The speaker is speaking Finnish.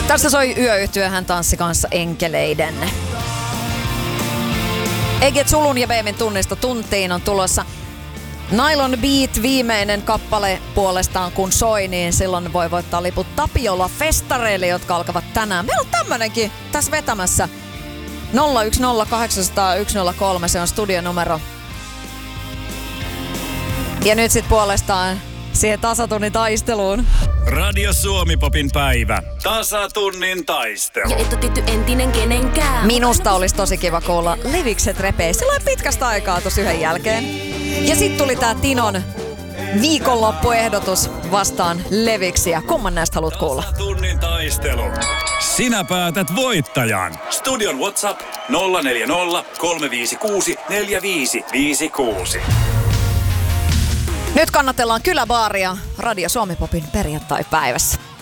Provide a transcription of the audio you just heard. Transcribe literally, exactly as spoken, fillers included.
Tässä soi Yöyhtye, hän tanssi kanssa enkeleiden. Eget Sulun ja Beemin tunnista tuntiin on tulossa Nylon Beat, viimeinen kappale puolestaan kun soi, niin silloin voi voittaa liput Tapiola-festareille, jotka alkavat tänään. Meillä on tämmönenkin tässä vetämässä. nolla yksi nolla kahdeksan nolla nolla yksi nolla kolme, se on studionumero. Ja nyt sit puolestaan siihen tasatunnin taisteluun. Radio Suomi-popin päivä. Tasatunnin taistelu. Ja et oo tietty entinen kenenkään. Minusta olisi tosi kiva kuulla Levikset repee sillä pitkästä aikaa tossa yhden jälkeen. Ja sit tuli tää Tinon viikonloppuehdotus vastaan Leviksiä. Kumman näistä haluat kuulla? Tasatunnin taistelu. Sinä päätät voittajan. Studion WhatsApp nolla neljä nolla, kolme viisi kuusi, neljä viisi viisi kuusi. Nyt kannatellaan Kyläbaaria Radio Suomi-popin perjantai-päivässä.